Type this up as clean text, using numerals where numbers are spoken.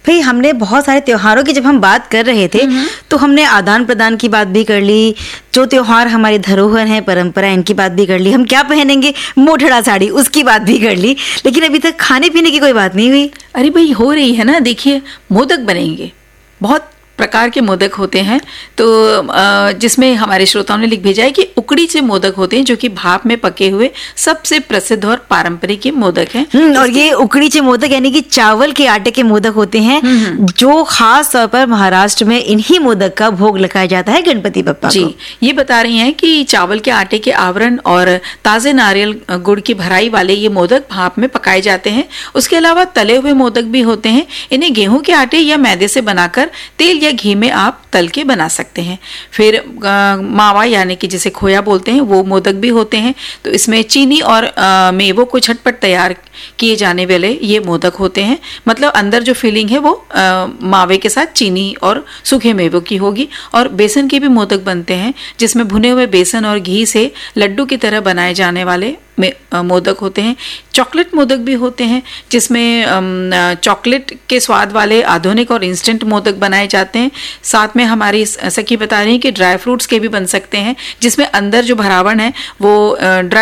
भाई हमने बहुत सारे त्योहारों की जब हम बात कर रहे थे तो हमने आदान प्रदान की बात भी कर ली, जो त्योहार हमारी धरोहर है, परंपरा, इनकी बात भी कर ली, हम क्या पहनेंगे मोठड़ा साड़ी उसकी बात भी कर ली, लेकिन अभी तक खाने पीने की कोई बात नहीं हुई। अरे भाई हो रही है ना, देखिए मोदक बनेंगे, बहुत प्रकार के मोदक होते हैं। तो जिसमें हमारे श्रोताओं ने लिख भेजा है कि उकड़ी से मोदक होते हैं, जो कि भाप में पके हुए सबसे प्रसिद्ध और पारंपरिक मोदक हैं। और ये उकड़ी से मोदक यानी कि चावल के आटे के मोदक होते हैं, जो खास तौर पर महाराष्ट्र में इन्हीं मोदक का भोग लगाया जाता है गणपति बप्पा को। जी, ये बता रही हैं कि चावल के आटे के आवरण और ताजे नारियल गुड़ की भराई वाले ये मोदक भाप में पकाए जाते हैं। उसके अलावा तले हुए मोदक भी होते हैं। इन्हें गेहूं के आटे या मैदे से बनाकर तेल या घी में आप तल के बना सकते हैं। फिर मावा यानी कि जिसे खोया बोलते हैं, वो मोदक भी होते हैं। तो इसमें चीनी और मेवों को झटपट तैयार किए जाने वाले ये मोदक होते हैं। मतलब अंदर जो फीलिंग है वो मावे के साथ चीनी और सूखे मेवों की होगी। और बेसन के भी मोदक बनते हैं, जिसमें भुने हुए बेसन और घी से लड्डू की तरह बनाए जाने वाले मोदक होते हैं। चॉकलेट मोदक भी होते हैं, जिसमें चॉकलेट के स्वाद वाले आधुनिक और इंस्टेंट मोदक बनाए जाते हैं। साथ में हमारी सखी बता रही है कि ड्राई फ्रूट्स के भी बन सकते हैं, जिसमें अंदर जो भरावन है वो ड्राई